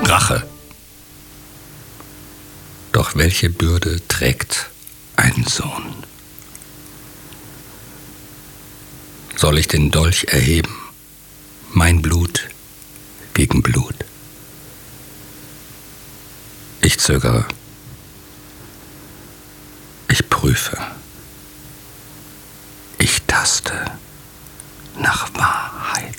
Rache. Doch welche Bürde trägt ein Sohn? Soll ich den Dolch erheben, mein Blut gegen Blut? Ich zögere. Ich prüfe. Ich taste nach Wahrheit.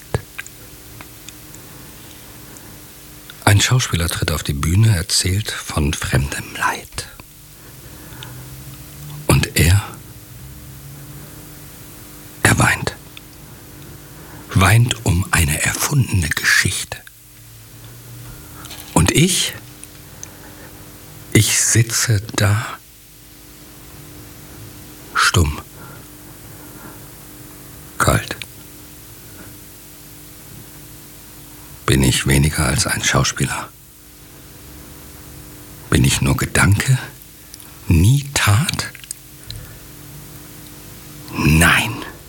Ein Schauspieler tritt auf die Bühne, erzählt von fremdem Leid. Und er weint. Weint um eine erfundene Geschichte. Und ich sitze da, stumm, kalt. Bin ich weniger als ein Schauspieler? Bin ich nur Gedanke, nie Tat? Nein.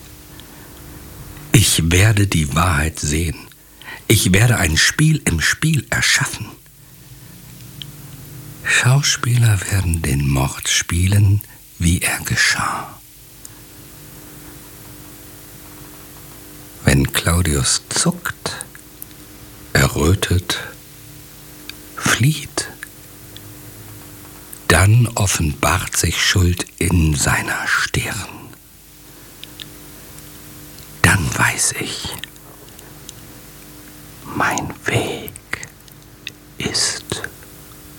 Ich werde die Wahrheit sehen. Ich werde ein Spiel im Spiel erschaffen. Schauspieler werden den Mord spielen, wie er geschah. Wenn Claudius zuckt, errötet, flieht, dann offenbart sich Schuld in seiner Stirn. Dann weiß ich, mein Weg ist